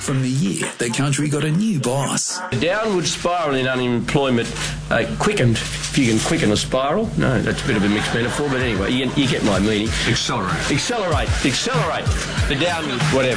from the year the country got a new boss. The downward spiral in unemployment quickened. If you can quicken a spiral. No, that's a bit of a mixed metaphor, but anyway, you get my meaning. Accelerate. The downward, whatever.